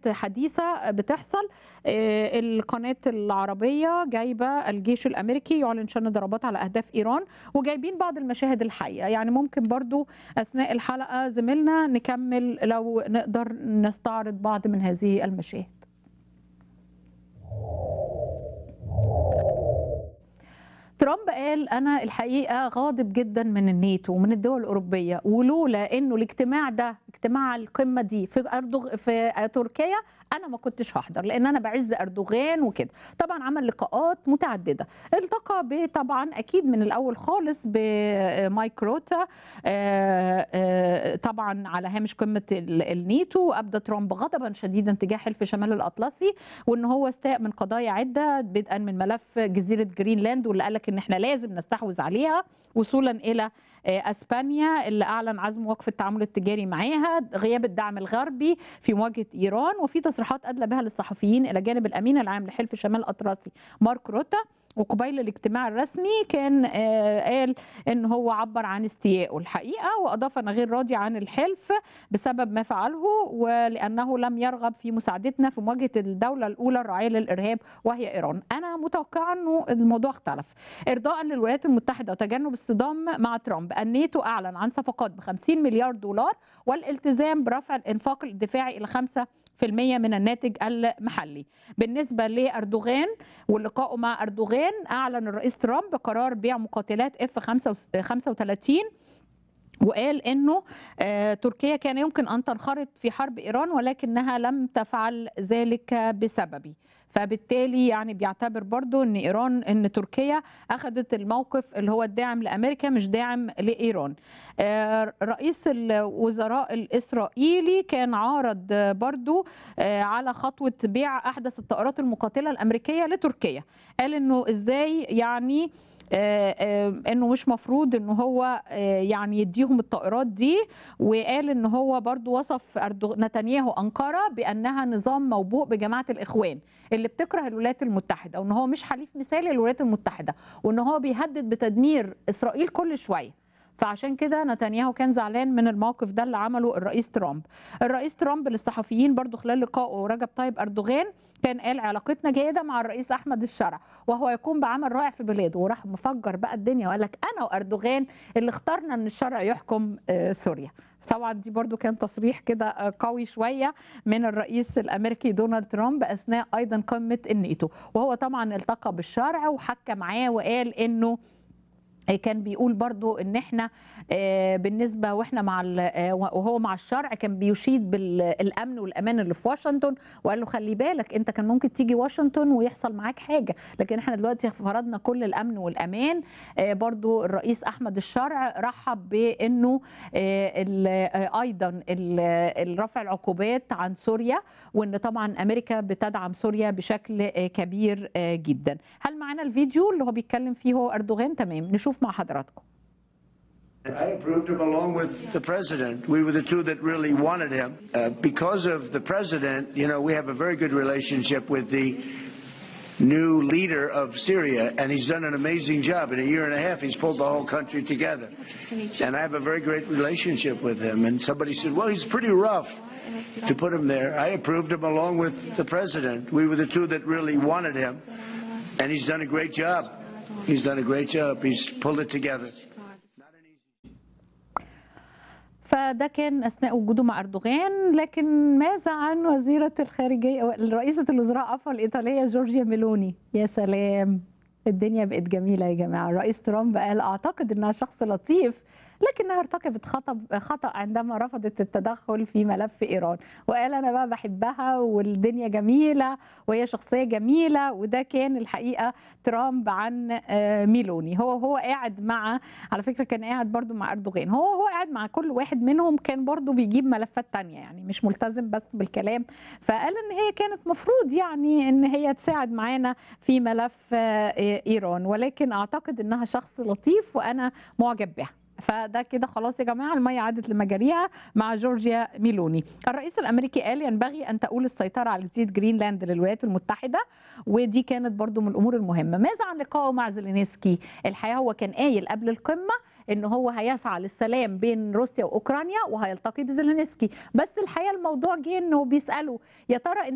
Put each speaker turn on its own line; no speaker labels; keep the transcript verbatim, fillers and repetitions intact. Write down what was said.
حديثة بتحصل. القناة العربية جايبة الجيش الأمريكي يعلن شن ضربات على أهداف إيران، وجايبين بعض المشاهد الحقيقة. يعني ممكن برضو أثناء الحلقة زميلنا نكمل لو نقدر نستعرض بعض من هذه المشاهد. ترامب قال أنا الحقيقة غاضب جدا من الناتو ومن الدول الأوروبية، ولولا إنه الاجتماع ده اجتماع القمة دي في أردوغ في تركيا أنا ما كنتش هحضر، لأن أنا بعز أردوغان وكده. طبعا عمل لقاءات متعددة، التقى طبعا أكيد من الأول خالص بمايك روتا طبعا على هامش قمة الناتو. أبدى ترامب غضبا شديدا تجاه حلف شمال الأطلسي، وإن هو استاء من قضايا عدة بدءا من ملف جزيرة جرينلاند واللي قالك إن إحنا لازم نستحوذ عليها، وصولا إلى أسبانيا اللي أعلن عزم وقف التعامل التجاري معاها، غياب الدعم الغربي في مواجهة إيران. وفي تصريحات أدلى بها للصحفيين إلى جانب الأمين العام لحلف شمال الأطلسي مارك روتا. وقبيل الاجتماع الرسمي كان قال ان هو عبر عن استيائه الحقيقه، واضاف انا غير راضي عن الحلف بسبب ما فعله، ولانه لم يرغب في مساعدتنا في مواجهه الدوله الاولى الراعيه للارهاب وهي ايران. انا متوقعه انه الموضوع اختلف. ارضاء للولايات المتحده وتجنب الصدام مع ترامب، الناتو اعلن عن صفقات ب خمسين مليار دولار والالتزام برفع الانفاق الدفاعي الى خمسة في المية من الناتج المحلي. بالنسبة لأردوغان ولقائه مع أردوغان، أعلن الرئيس ترامب قرار بيع مقاتلات اف خمسة وثلاثين، وقال انه تركيا كان يمكن ان تنخرط في حرب ايران ولكنها لم تفعل ذلك بسببي. فبالتالي يعني بيعتبر برضو ان ايران ان تركيا اخذت الموقف اللي هو الداعم لامريكا مش داعم لايران. رئيس الوزراء الاسرائيلي كان عارض برضو على خطوة بيع احدث الطائرات المقاتلة الامريكية لتركيا. قال انه ازاي يعني انه مش مفروض انه هو يعني يديهم الطائرات دي، وقال ان هو برضو وصف نتنياهو انقرة بانها نظام موبوء بجماعة الاخوان اللي بتكره الولايات المتحدة، وان هو مش حليف مثالي للولايات المتحدة، وان هو بيهدد بتدمير اسرائيل كل شوية. فعشان كده نتنياهو كان زعلان من الموقف ده اللي عمله الرئيس ترامب. الرئيس ترامب للصحفيين برضو خلال لقائه رجب طيب أردوغان كان قال علاقتنا جيدة مع الرئيس أحمد الشرع وهو يقوم بعمل رائع في بلاده، وراح مفجر بقى الدنيا وقال لك أنا وأردوغان اللي اخترنا أن الشرع يحكم سوريا. طبعا دي برضو كان تصريح كده قوي شوية من الرئيس الأمريكي دونالد ترامب أثناء أيضا قمة الناتو، وهو طبعا التقى بالشرع وحكى معاه وقال إنه كان بيقول برضو ان احنا بالنسبه واحنا مع وهو مع الشرع كان بيشيد بالامن والامان اللي في واشنطن، وقال له خلي بالك انت كان ممكن تيجي واشنطن ويحصل معاك حاجه، لكن احنا دلوقتي فرضنا كل الامن والامان. برضو الرئيس احمد الشرع رحب بانه ايضا رفع العقوبات عن سوريا، وان طبعا امريكا بتدعم سوريا بشكل كبير جدا. هل معانا الفيديو اللي هو بيتكلم فيه هو اردوغان؟ تمام، نشوف مع حضراتكم.
I approved him along with the president. We were the two that really wanted him. Uh, because of the president, you know, we have a very good relationship with the new leader of Syria, and he's done an amazing job. In a year and a half, he's pulled the whole country together. And I have a very great relationship with him. And somebody said, well, he's pretty rough to put him there. I approved him along with the president. We were the two that really wanted him, and he's done a great job. He's done a great job. He's pulled it together.
فده كان اثناء وجوده مع اردوغان. لكن ماذا عن وزيره الخارجيه رئيسه الوزراء عفوا الايطاليه جورجيا ميلوني؟ يا سلام، الدنيا بقت جميله يا جماعه. الرئيس ترامب قال اعتقد انها شخص لطيف لكنها ارتكبت خطأ خطأ عندما رفضت التدخل في ملف إيران، وقال أنا بقى بحبها والدنيا جميلة وهي شخصية جميلة. وده كان الحقيقة ترامب عن ميلوني. هو هو قاعد مع، على فكرة كان قاعد برضو مع أردوغان، هو هو قاعد مع كل واحد منهم كان برضو بيجيب ملفات تانية، يعني مش ملتزم بس بالكلام. فقال إن هي كانت مفروض يعني إن هي تساعد معانا في ملف إيران، ولكن أعتقد إنها شخص لطيف وأنا معجب بها. فده كده خلاص يا جماعه الميه عادت لمجاريها مع جورجيا ميلوني. الرئيس الامريكي قال ينبغي ان تؤول السيطره على جزيره جرينلاند للولايات المتحده، ودي كانت برضو من الامور المهمه. ماذا عن لقائه مع زيلينسكي؟ الحقيقه هو كان قايل قبل القمه ان هو هيسعى للسلام بين روسيا واوكرانيا وهيلتقي بزيلينسكي. بس الحقيقه الموضوع جه انه بيسالوا يا ترى